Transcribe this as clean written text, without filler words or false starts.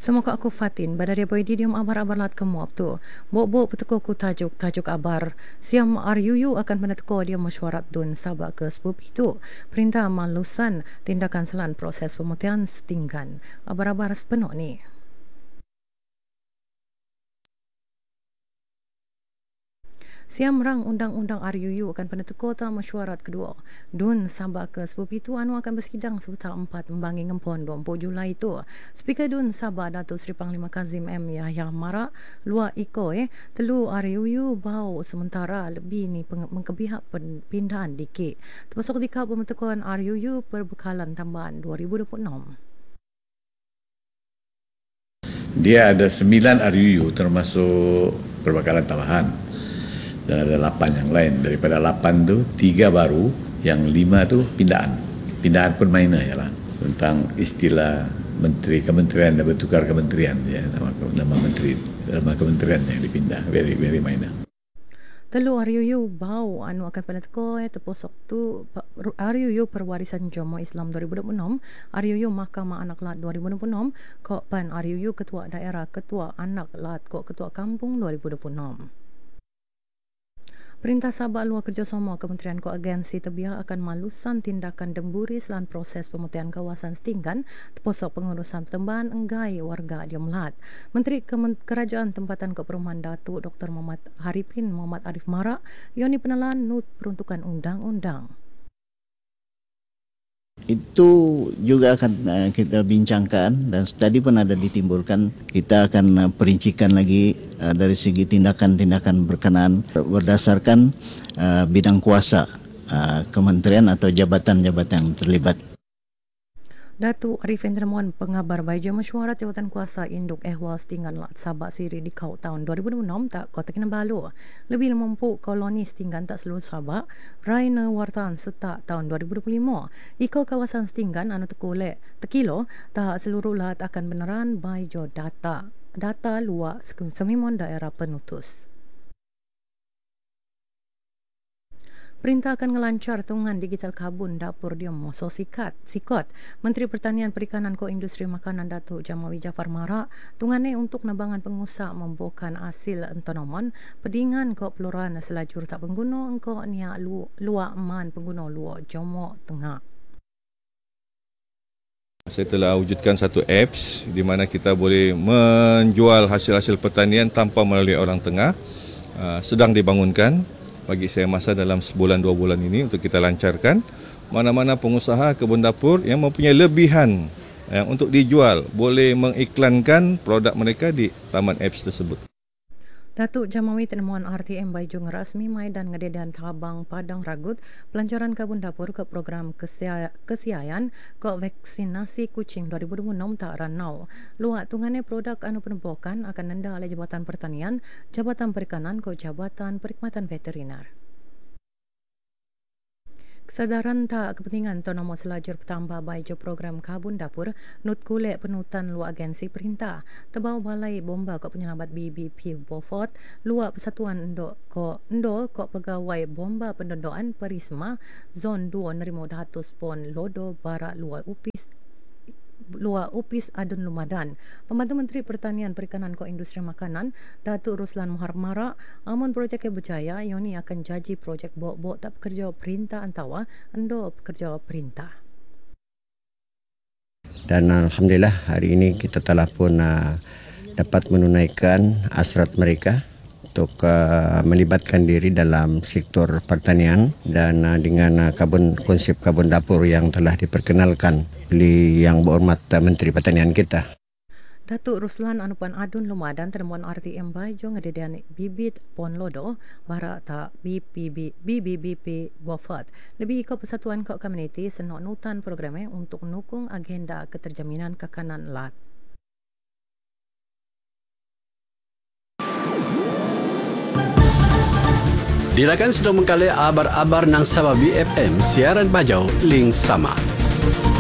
Semoga aku Fatin, badari boy didium abar-abar lat kemuap tu. Bok-bok peteko ku tajuk abar. Siam RUU akan peneteko dia mesyuarat dun sabak ke sepupi tu. Perintah malusan tindakan selan proses pemutihan setinggan. Abar-abar sepenuh ni. Siam rang undang-undang RUU akan peneteko ta mesyuarat kedua. Dun Sabah ke sepupi tu anu akan bersidang sebetul 4 membangi ngempon 20 Julai tu. Speaker Dun Sabah Datuk Seri Panglima Kazim M Yahya Mara luar iko telu RUU bau sementara lebih ni mengkebihak pindahan dikit. Termasuk ketika pembentukan RUU perbekalan tambahan 2026. Dia ada 9 RUU termasuk perbekalan tambahan. Dan ada 8 yang lain. Daripada 8 tu 3 baru, yang 5 tu pindahan. Pindahan pun minor je lah. Tentang istilah menteri kementerian dan bertukar kementerian ya, nama menteri, nama kementerian yang dipindah, very minor. Telu RUU bau anu akan peneteko terposok tu RUU Perwarisan Jomo Islam 2026, RUU Mahkamah Anak Lat 2026, kok pan RUU Ketua Daerah Ketua Anak Lat kok Ketua Kampung 2026. Perintah Sabah luar kerjasama Kementerian Koagensi Tebiah akan malusan tindakan demburi selan proses pemutihan kawasan setinggan terposok pengurusan pertembahan enggai warga dia Melat. Menteri Kerajaan Tempatan Keperumahan Datuk Dr. Muhammad Haripin Muhammad Arif Mara yoni penelan nut peruntukan undang-undang. Itu juga akan kita bincangkan dan tadi pun ada ditimbulkan. Kita akan perincikan lagi dari segi tindakan-tindakan berkenaan berdasarkan bidang kuasa kementerian atau jabatan-jabatan yang terlibat. Datuk Arifin Termuan pengabar baja mesyuarat jawatan kuasa induk ehwal setinggan Lat Sabak Siri di kau tahun 2006 tak Kota Kinabalu. Lebih memupuk koloni setinggan tak seluruh Sabak, Raina Wartan setak tahun 2025. Iko kawasan setinggan anu tekilo tak seluruh Lat akan beneran baja data luar semimon daerah penutus. Perintah akan ngelancar tungan digital kabun dapur dia moso sikot. Menteri Pertanian Perikanan Ko Industri Makanan Datuk Jamawi Jafar Mara tungane untuk nabangan pengusaha membuahkan hasil entonomon pedingan ko peluran selajur tak pengguna engko nia luak man pengguna luak Jomo Tengah. Saya telah wujudkan satu apps di mana kita boleh menjual hasil-hasil pertanian tanpa melalui orang tengah. Sedang dibangunkan. Bagi saya masa dalam sebulan 2 bulan ini untuk kita lancarkan. Mana-mana pengusaha kebun dapur yang mempunyai lebihan yang untuk dijual boleh mengiklankan produk mereka di laman apps tersebut. Datuk Jamawi Tenemuan RTM Baijung rasmi mai dan ngededan Tabang Padang Ragut pelancaran kabun dapur ke program kesiayan ke vaksinasi kucing 2026 tak ranau. Luak tungane produk anu penembokan akan nenda oleh Jabatan Pertanian, Jabatan Perikanan ke Jabatan Perkhidmatan Veteriner. Kesedaran tak kepentingan tonomo selajur petambah baiju program kabun dapur nut kulek penutan luar agensi perintah tebau balai bomba kok penyelamat BBP Beaufort luar persatuan endo kok pegawai bomba pendodoan Perisma zon 2 nerimo datus pon lodo barak luar upis Adun Lumadan. Pembantu Menteri Pertanian Perikanan Ko Industri Makanan Datuk Ruslan Muhar Mara amun projek yang berjaya yoni akan jaji projek bok-bok tak pekerja perintah antawa endo pekerja perintah. Dan alhamdulillah hari ini kita telah pun dapat menunaikan hasrat mereka untuk melibatkan diri dalam sektor pertanian dan dengan konsep kabun dapur yang telah diperkenalkan oleh Yang Berhormat Menteri Pertanian kita. Datuk Ruslan Anupan Adun Lumadan Tenemuan RTM Bajo ngededan bibit pon lodo barak tak BBP Beaufort. Lebih ikut persatuan kok komuniti senok nutan programnya untuk menukung agenda keterjaminan kekanan Lat. Dilakan sudah mengkali abar-abar nang Sabah BFM siaran bajau link sama.